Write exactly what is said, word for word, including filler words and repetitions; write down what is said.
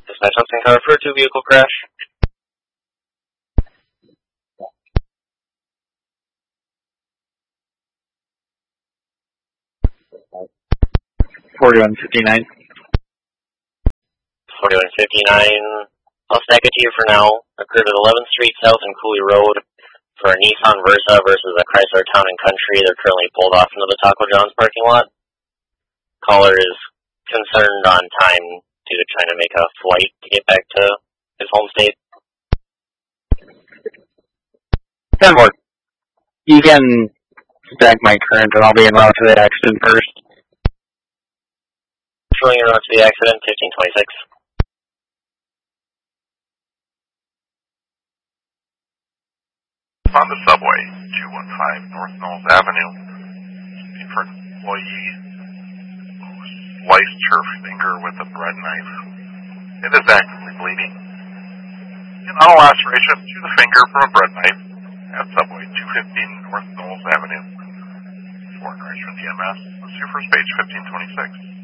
Dispatch Hudson car for a two-vehicle crash. forty-one fifty-nine. forty-one fifty-nine. I'll stack it to you for now. Occurred at eleventh Street South and Cooley Road for a Nissan Versa versus a Chrysler Town and Country. They're currently pulled off into the Taco John's parking lot. Caller is concerned on time due to trying to make a flight to get back to his home state. ten more. You can stack my current and I'll be en route to the accident first. Showing en route to the accident, fifteen twenty-six. On the subway, two one five North Knowles Avenue, looking for an employee who sliced her finger with a bread knife. It is actively bleeding. An auto laceration to the finger from a bread knife at subway two fifteen North Knowles Avenue. Four cars from the M S. Let's see your first page, fifteen twenty-six.